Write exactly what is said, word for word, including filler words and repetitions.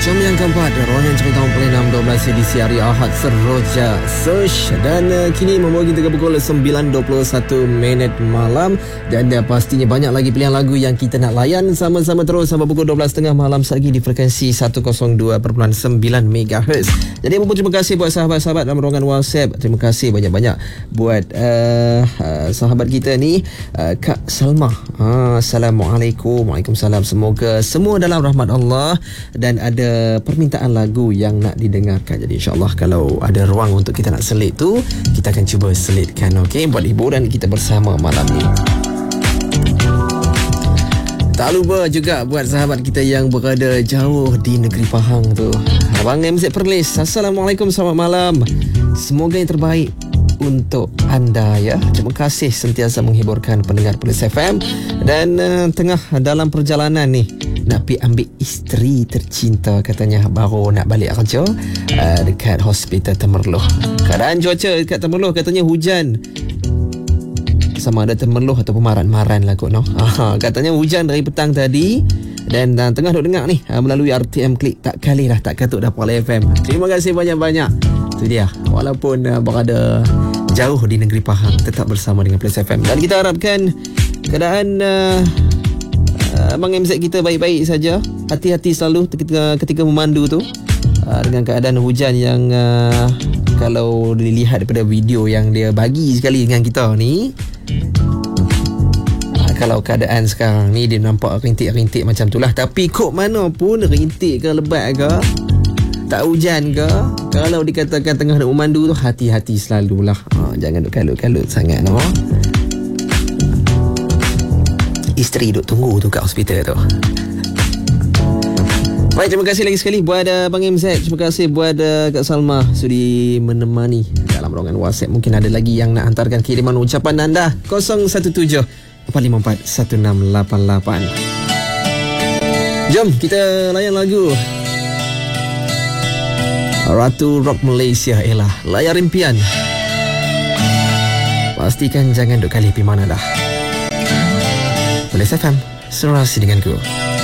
Jam yang keempat, ruangan cerita Pukul enam dua belas edisi hari Ahad Seroja Search. Dan uh, kini membawa kita ke pukul sembilan dua puluh satu minit malam. Dan uh, pastinya banyak lagi pilihan lagu yang kita nak layan sama-sama terus sampai pukul dua belas tiga puluh malam lagi di frekuensi seratus dua perpuluhan sembilan megahertz. Jadi apa pun terima kasih buat sahabat-sahabat dalam ruangan WhatsApp. Terima kasih banyak-banyak buat uh, uh, sahabat kita ni, uh, Kak Salma. uh, Assalamualaikum. Waalaikumsalam. Semoga semua dalam rahmat Allah dan ada permintaan lagu yang nak didengarkan. Jadi insyaAllah kalau ada ruang untuk kita nak selit tu, kita akan cuba selitkan, okey, buat hiburan kita bersama malam ni. Tak lupa juga buat sahabat kita yang berada jauh di negeri Pahang tu, Abang M Z Perlis. Assalamualaikum, selamat malam. Semoga yang terbaik untuk anda ya. Terima kasih sentiasa menghiburkan pendengar Perlis F M. Dan uh, tengah dalam perjalanan ni nak pergi ambil isteri tercinta, katanya baru nak balik kerja uh, dekat hospital Temerloh. Keadaan cuaca dekat Temerloh katanya hujan, sama ada Temerloh ataupun Maran-Maran lah kot, no? Aha, katanya hujan dari petang tadi. Dan uh, tengah duk dengar ni uh, melalui R T M Klik. Tak kali dah tak katuk dah Pukul F M. Terima kasih banyak-banyak. Itu dia, walaupun uh, berada jauh di negeri Pahang, tetap bersama dengan Plus F M. Dan kita harapkan keadaan uh, uh, Abang M Z kita baik-baik saja. Hati-hati selalu ketika, ketika memandu tu, uh, dengan keadaan hujan yang uh, kalau dilihat daripada video yang dia bagi sekali dengan kita ni, uh, kalau keadaan sekarang ni dia nampak rintik-rintik macam tu lah. Tapi kok mana pun, rintik ke lebat ke, tak hujan ke, kalau dikatakan tengah nak memandu tu, hati-hati selalulah. Ha, jangan duk kalut-kalut sangat, no? Isteri duk tunggu tu kat hospital tu. Baik, terima kasih lagi sekali buat uh, Bang M Z. Terima kasih buat uh, Kak Salma sudi menemani dalam ruangan WhatsApp. Mungkin ada lagi yang nak hantarkan kiriman ucapan anda. kosong satu tujuh empat lima empat satu enam lapan lapan. Jom kita layan lagu Ratu Rock Malaysia. Elah, layar impian. Pastikan jangan duk kali pergi mana dah. Plus F M, serasi denganku.